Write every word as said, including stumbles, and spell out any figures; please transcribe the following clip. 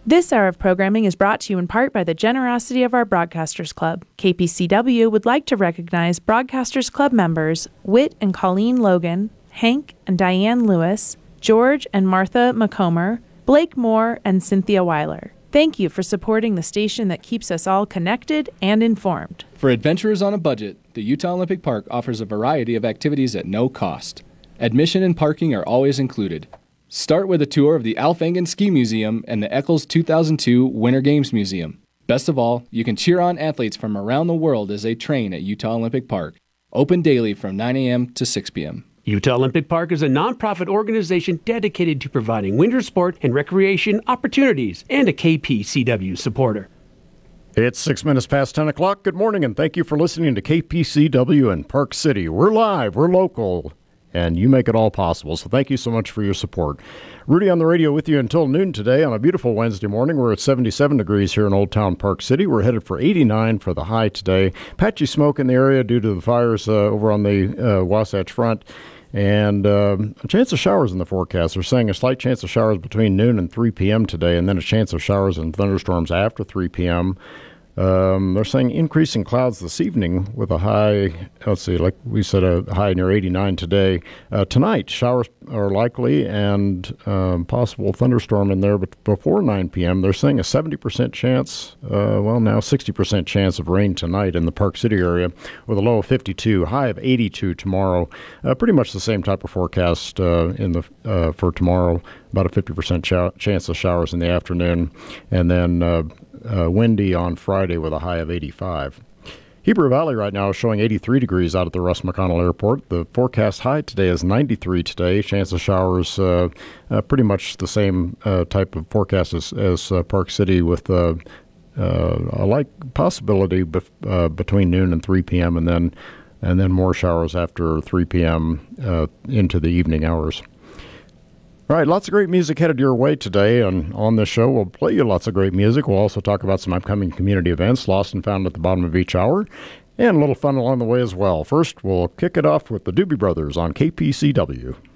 This hour of programming is brought to you in part by the generosity of our Broadcasters Club. K P C W would like to recognize Broadcasters Club members Whit and Colleen Logan, Hank and Diane Lewis, George and Martha McComber, Blake Moore, and Cynthia Weiler. Thank you for supporting the station that keeps us all connected and informed. For adventurers on a budget, the Utah Olympic Park offers a variety of activities at no cost. Admission and parking are always included. Start with a tour of the Alf Engen Ski Museum and the Eccles two thousand two Winter Games Museum. Best of all, you can cheer on athletes from around the world as they train at Utah Olympic Park. Open daily from nine a.m. to six p.m. Utah Olympic Park is a nonprofit organization dedicated to providing winter sport and recreation opportunities and a K P C W supporter. It's six minutes past ten o'clock. Good morning, and thank you for listening to K P C W in Park City. We're live, we're local, and you make it all possible, so thank you so much for your support. Rudy on the radio with you until noon today on a beautiful Wednesday morning. We're at seventy-seven degrees here in Old Town Park City. We're headed for eighty-nine for the high today. Patchy smoke in the area due to the fires uh, over on the uh, Wasatch Front. And uh, a chance of showers in the forecast. They're saying a slight chance of showers between noon and three p.m. today, and then a chance of showers and thunderstorms after three p.m. Um, they're saying increasing clouds this evening with a high, let's see, like we said, a high near eighty-nine today. Uh, tonight, showers are likely and um, possible thunderstorm in there, but before nine p.m., they're saying a seventy percent chance, uh, well, now sixty percent chance of rain tonight in the Park City area with a low of fifty-two, high of eighty-two tomorrow. Uh, pretty much the same type of forecast uh, in the uh, for tomorrow, about a fifty percent ch- chance of showers in the afternoon, and then uh, Uh, windy on Friday with a high of eighty-five. Heber Valley right now is showing eighty-three degrees out at the Russ McConnell Airport. The forecast high today is ninety-three today. Chance of showers, uh, uh, pretty much the same uh, type of forecast as, as uh, Park City with uh, uh, a like possibility bef- uh, between noon and three p.m. and then and then more showers after three p.m. Uh, into the evening hours. All right, lots of great music headed your way today, and on this show we'll play you lots of great music. We'll also talk about some upcoming community events, lost and found at the bottom of each hour, and a little fun along the way as well. First, we'll kick it off with the Doobie Brothers on K P C W.